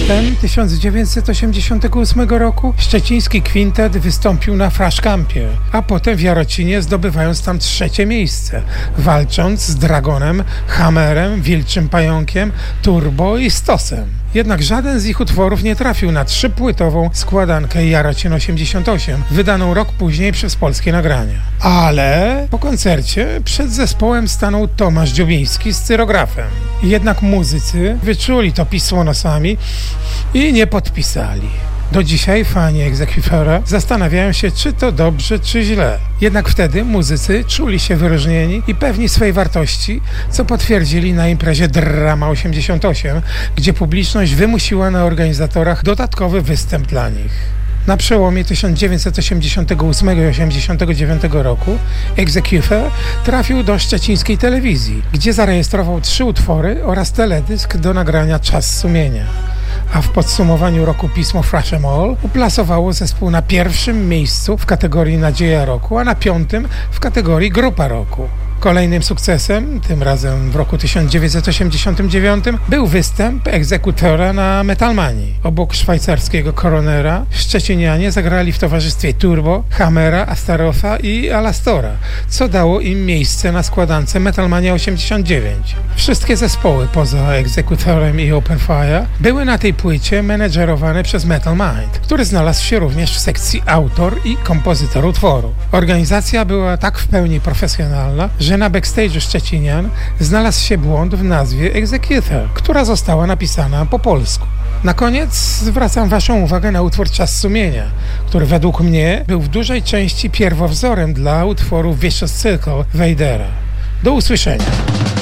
Latem 1988 roku szczeciński kwintet wystąpił na Fraszkampie, a potem w Jarocinie, zdobywając tam 3. miejsce, walcząc z Dragonem, Hammerem, Wilczym Pająkiem, Turbo i Stosem. Jednak żaden z ich utworów nie trafił na 3-płytową składankę Jarocin 88, wydaną rok później przez Polskie Nagrania. Ale po koncercie przed zespołem stanął Tomasz Dziubiński z cyrografem. Jednak muzycy wyczuli to pismo nosami i nie podpisali. Do dzisiaj fani Executora zastanawiają się, czy to dobrze, czy źle. Jednak wtedy muzycy czuli się wyróżnieni i pewni swej wartości, co potwierdzili na imprezie Drama 88, gdzie publiczność wymusiła na organizatorach dodatkowy występ dla nich. Na przełomie 1988 i 1989 roku Executor trafił do szczecińskiej telewizji, gdzie zarejestrował 3 utwory oraz teledysk do nagrania Czas Sumienia. A w podsumowaniu roku pismo Thrash 'Em All uplasowało zespół na 1. miejscu w kategorii Nadzieja Roku, a na 5. w kategorii Grupa Roku. Kolejnym sukcesem, tym razem w roku 1989, był występ Executora na Metalmanii. Obok szwajcarskiego Coronera szczecinianie zagrali w towarzystwie Turbo, Hammera, Astarotha i Alastora, co dało im miejsce na składance Metalmania 89. Wszystkie zespoły poza Executorem i Open Fire były na tej płycie menedżerowane przez Metal Mind, który znalazł się również w sekcji autor i kompozytor utworu. Organizacja była tak w pełni profesjonalna, że na backstage'u szczecinian znalazł się błąd w nazwie Executor, która została napisana po polsku. Na koniec zwracam Waszą uwagę na utwór Czas Sumienia, który według mnie był w dużej części pierwowzorem dla utworu Vicious Circle Vadera. Do usłyszenia.